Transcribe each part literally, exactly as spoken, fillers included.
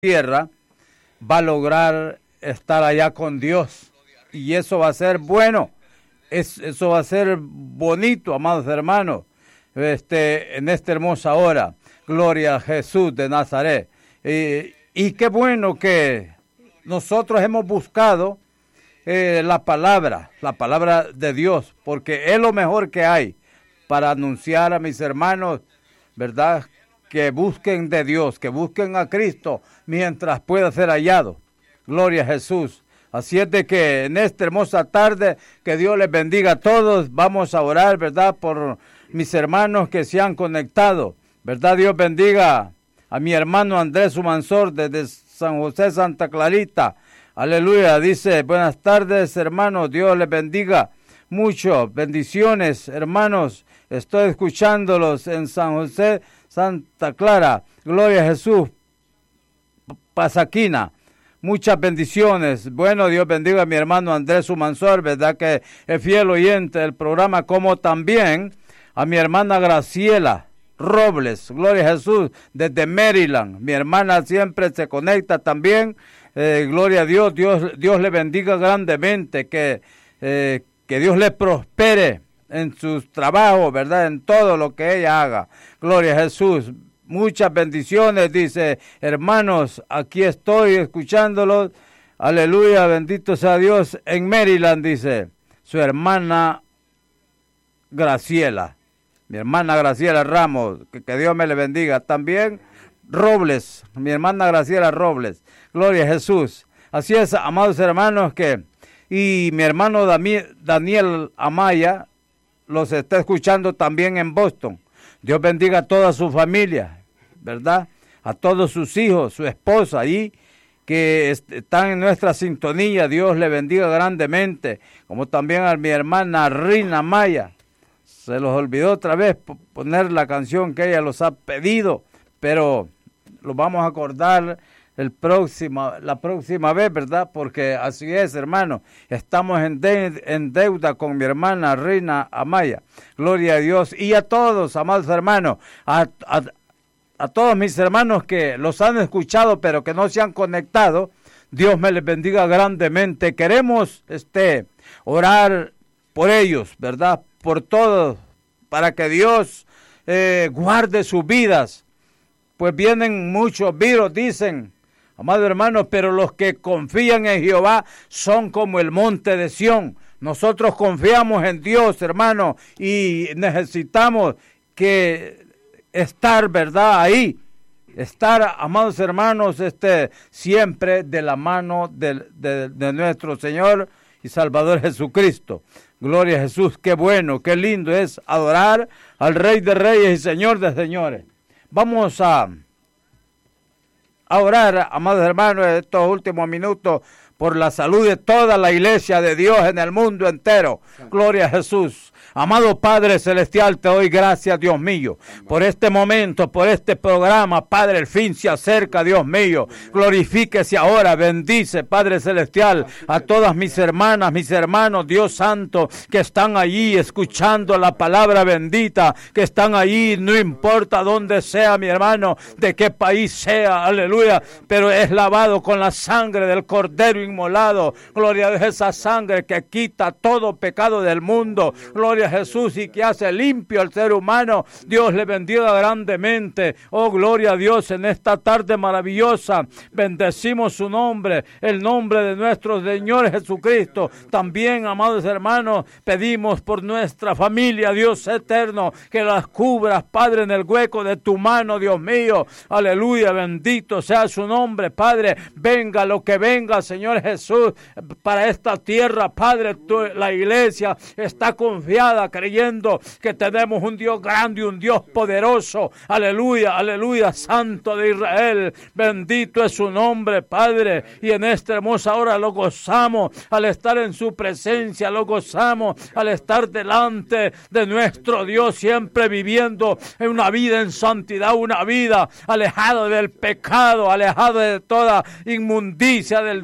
tierra, va a lograr estar allá con Dios. Y eso va a ser bueno, es, eso va a ser bonito, amados hermanos, este, en esta hermosa hora. Gloria a Jesús de Nazaret. Y, y qué bueno que nosotros hemos buscado eh, la palabra, la palabra de Dios, porque es lo mejor que hay para anunciar a mis hermanos, ¿verdad?, que busquen de Dios, que busquen a Cristo mientras pueda ser hallado. Gloria a Jesús. Así es de que en esta hermosa tarde, que Dios les bendiga a todos. Vamos a orar, ¿verdad?, por mis hermanos que se han conectado. ¿Verdad? Dios bendiga a mi hermano Andrés Humansor desde San José, Santa Clarita. Aleluya. Dice, buenas tardes, hermanos. Dios les bendiga mucho. Bendiciones, hermanos. Estoy escuchándolos en San José, Santa Clara. Gloria a Jesús. Pasaquina. Muchas bendiciones. Bueno, Dios bendiga a mi hermano Andrés Humansor, ¿verdad?, que es fiel oyente del programa, como también a mi hermana Graciela Robles. Gloria a Jesús, desde Maryland. Mi hermana siempre se conecta también. Eh, gloria a Dios. Dios, Dios le bendiga grandemente. Que, eh, que Dios le prospere en sus trabajos, ¿verdad?, en todo lo que ella haga. Gloria a Jesús. Muchas bendiciones, dice, hermanos, aquí estoy escuchándolos. Aleluya, bendito sea Dios. En Maryland, dice, su hermana Graciela. Mi hermana Graciela Ramos, que, que Dios me le bendiga. También Robles, mi hermana Graciela Robles. Gloria a Jesús. Así es, amados hermanos, que, y mi hermano Daniel Amaya los está escuchando también en Boston. Dios bendiga a toda su familia, ¿verdad? A todos sus hijos, su esposa ahí, que están en nuestra sintonía. Dios le bendiga grandemente. Como también a mi hermana Rina Maya. Se los olvidó otra vez poner la canción que ella los ha pedido, pero lo vamos a acordar el próximo, la próxima vez, ¿verdad? Porque así es, hermano. Estamos en, de, en deuda con mi hermana Rina Amaya. Gloria a Dios. Y a todos, amados hermanos, a, a, a todos mis hermanos que los han escuchado, pero que no se han conectado, Dios me les bendiga grandemente. Queremos este, orar por ellos, ¿verdad? Por todos, para que Dios eh, guarde sus vidas. Pues vienen muchos virus, dicen, amados hermanos, pero los que confían en Jehová son como el monte de Sión. Nosotros confiamos en Dios, hermano, y necesitamos que estar, ¿verdad?, ahí. Estar, amados hermanos, este, siempre de la mano de, de, de nuestro Señor y Salvador Jesucristo. Gloria a Jesús. Qué bueno, qué lindo es adorar al Rey de Reyes y Señor de Señores. Vamos a, a orar, amados hermanos, en estos últimos minutos por la salud de toda la iglesia de Dios en el mundo entero. Gloria a Jesús. Amado Padre Celestial, te doy gracias, Dios mío, por este momento, por este programa. Padre, el fin se acerca, Dios mío. Glorifíquese ahora, bendice, Padre Celestial, a todas mis hermanas, mis hermanos, Dios Santo, que están allí escuchando la palabra bendita, que están allí, no importa dónde sea, mi hermano, de qué país sea, aleluya, pero es lavado con la sangre del Cordero inmolado. Gloria a Dios, esa sangre que quita todo pecado del mundo. Gloria a Jesús, y que hace limpio al ser humano. Dios le bendiga grandemente. Oh, gloria a Dios, en esta tarde maravillosa bendecimos su nombre, el nombre de nuestro Señor Jesucristo. También, amados hermanos, pedimos por nuestra familia, Dios eterno, que las cubras, Padre, en el hueco de tu mano, Dios mío. Aleluya, bendito sea su nombre, Padre. Venga lo que venga, Señor Jesús, para esta tierra, Padre. Tu, la iglesia está confiada, creyendo que tenemos un Dios grande, un Dios poderoso. Aleluya, aleluya, Santo de Israel. Bendito es su nombre, Padre. Y en esta hermosa hora lo gozamos al estar en su presencia, lo gozamos al estar delante de nuestro Dios, siempre viviendo en una vida en santidad, una vida alejada del pecado, alejada de toda inmundicia del diablo.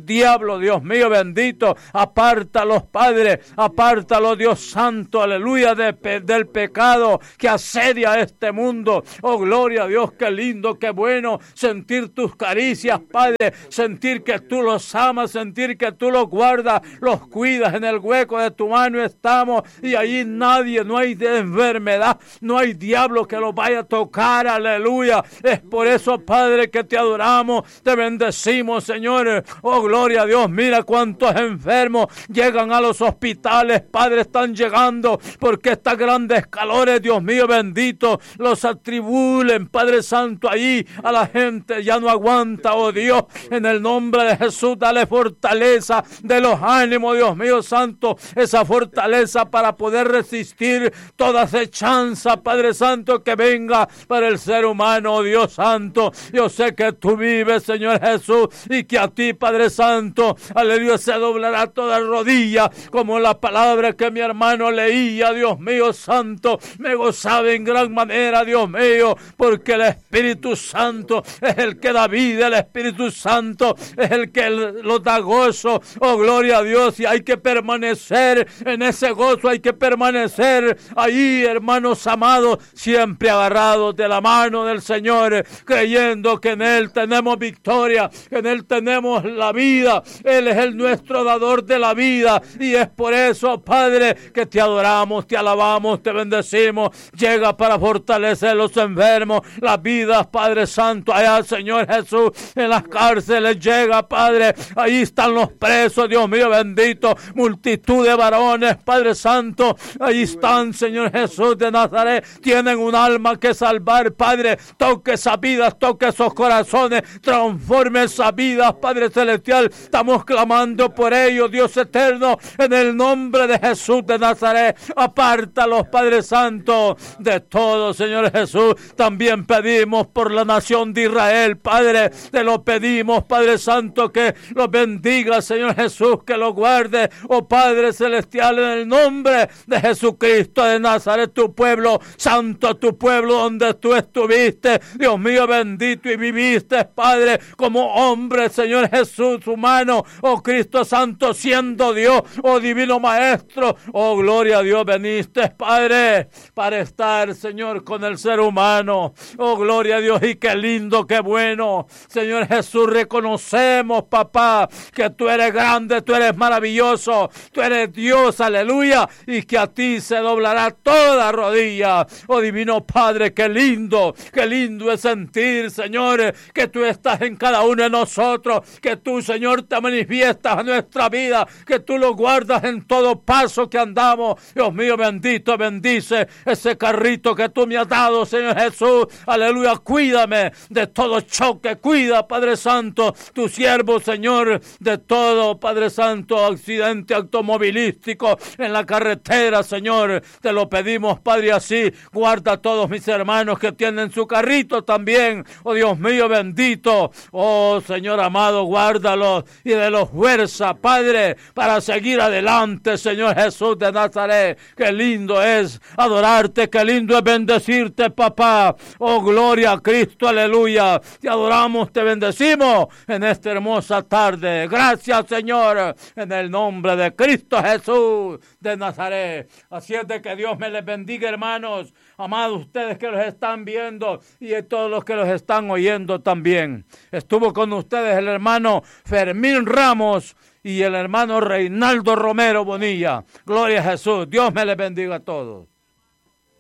pueblo, Dios mío bendito. Apártalos, Padre, apártalos, Dios santo, aleluya, de, del pecado que asedia este mundo. Oh, gloria a Dios, qué lindo, qué bueno sentir tus caricias, Padre, sentir que tú los amas, sentir que tú los guardas, los cuidas, en el hueco de tu mano estamos, y allí nadie, no hay de enfermedad, no hay diablo que los vaya a tocar, aleluya. Es por eso, Padre, que te adoramos, te bendecimos, Señor. Oh, gloria a Dios, mira cuántos enfermos llegan a los hospitales, Padre, están llegando porque estas grandes calores, Dios mío bendito, los atribulen, Padre Santo, ahí a la gente ya no aguanta, oh Dios, en el nombre de Jesús, dale fortaleza de los ánimos, Dios mío santo, esa fortaleza para poder resistir toda acechanza, Padre Santo, que venga para el ser humano, oh Dios santo. Yo sé que tú vives, Señor Jesús, y que a ti, Padre Santo, aleluya, se doblará toda rodilla, como la palabra que mi hermano leía, Dios mío santo, me gozaba en gran manera, Dios mío, porque el Espíritu Santo es el que da vida, el Espíritu Santo es el que lo da gozo, oh gloria a Dios, y hay que permanecer en ese gozo, hay que permanecer ahí, hermanos amados, siempre agarrados de la mano del Señor, creyendo que en Él tenemos victoria, que en Él tenemos la vida, Él es el nuestro dador de la vida, y es por eso, Padre, que te adoramos, te alabamos, te bendecimos. Llega para fortalecer los enfermos, las vidas, Padre Santo, allá, Señor Jesús, en las cárceles llega, Padre, ahí están los presos, Dios mío bendito, multitud de varones, Padre Santo, ahí están, Señor Jesús de Nazaret, tienen un alma que salvar, Padre, toque esas vidas, toque esos corazones, transforme esas vidas, Padre Celestial, estamos clamando por ellos, Dios eterno, en el nombre de Jesús de Nazaret, apártalos, Padre Santo, de todo, Señor Jesús. También pedimos por la nación de Israel, Padre, te lo pedimos, Padre Santo, que los bendiga, Señor Jesús, que los guarde, oh Padre Celestial, en el nombre de Jesucristo de Nazaret, tu pueblo, santo tu pueblo, donde tú estuviste, Dios mío bendito, y viviste, Padre, como hombre, Señor Jesús, humano, oh Cristo Santo, siendo Dios, oh divino Maestro, oh gloria a Dios, veniste, Padre, para estar, Señor, con el ser humano, oh gloria a Dios, y qué lindo, qué bueno, Señor Jesús, reconocemos, papá, que tú eres grande, tú eres maravilloso, tú eres Dios, aleluya, y que a ti se doblará toda rodilla, oh divino Padre, qué lindo, qué lindo es sentir, Señor, que tú estás en cada uno de nosotros, que tú, Señor, te manifiestas en nuestra vida, que tú lo guardas en todo paso que andamos. Dios mío bendito, bendice ese carrito que tú me has dado, Señor Jesús, aleluya, cuídame de todo choque, cuida, Padre Santo, tu siervo, Señor, de todo, Padre Santo, accidente automovilístico en la carretera, Señor, te lo pedimos, Padre, así, guarda a todos mis hermanos que tienen su carrito también, oh Dios mío bendito, oh Señor amado, guárdalos y de los fuerza, Padre, para seguir adelante, Señor Jesús de Nazaret. Qué lindo es adorarte, qué lindo es bendecirte, papá, oh gloria a Cristo, aleluya, te adoramos, te bendecimos en esta hermosa tarde. Gracias, Señor, en el nombre de Cristo Jesús de Nazaret. Así es de que Dios me les bendiga, hermanos, amados, ustedes que los están viendo y a todos los que los están oyendo también. Estuvo con ustedes el hermano Fermín Ramos y el hermano Reinaldo Romero Bonilla. Gloria a Jesús. Dios me les bendiga a todos.